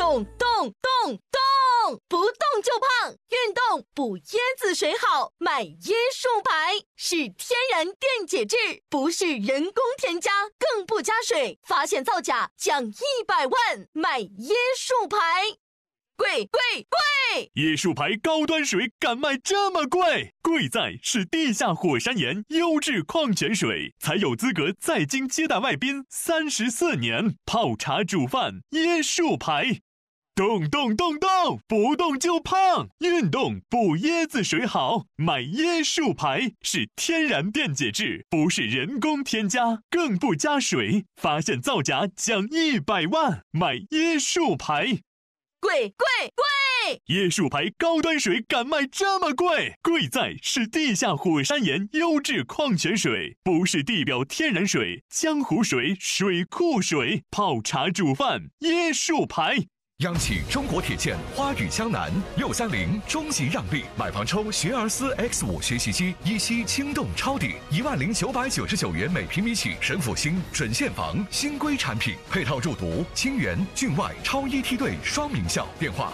动动动动，不动就胖，运动补椰子水好，买椰树牌，是天然电解质，不是人工添加，更不加水，发现造假奖100万，买椰树牌。贵贵贵！ 椰树牌高端水敢卖这么贵？贵在是地下火山岩优质矿泉水，才有资格在京接待外宾34年。泡茶煮饭，椰树牌。动动动动，不动就胖，运动补椰子水好，买椰树牌，是天然电解质，不是人工添加，更不加水，发现造假奖100万，买椰树牌。 贵贵贵！ 椰树牌高端水敢卖这么贵？贵在是地下火山岩优质矿泉水，不是地表天然水、江湖水、水库水，泡茶煮饭，椰树牌。 央企中国铁建花语江南630中级让利，买房抽学而思 X5 学习机，一期轻动超抵10999元每平米起，省府新准现房新规产品，配套入读清源、郡外超一梯队双名校。电话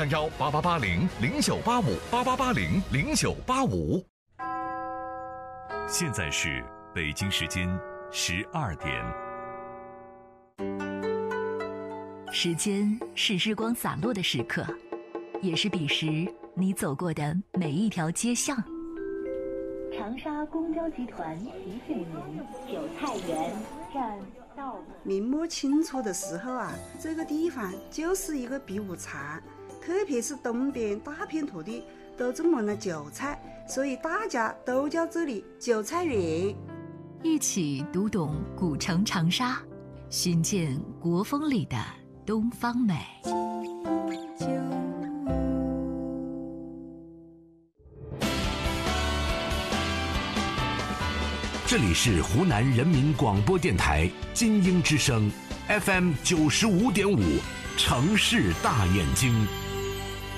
07318880098588800985。 现在是北京时间12点。 时间是日光洒落的时刻，也是彼时你走过的每一条街巷。 长沙公交集团提醒您，韭菜园站到了。 明末清初的时候啊，这个地方就是一个避暑场，特别是东边大片土地都种满了韭菜，所以大家都叫这里韭菜园。 一起读懂古城长沙，寻见国风里的东方美。 这里是湖南人民广播电台金鹰之声 FM 95.5，城市大眼睛。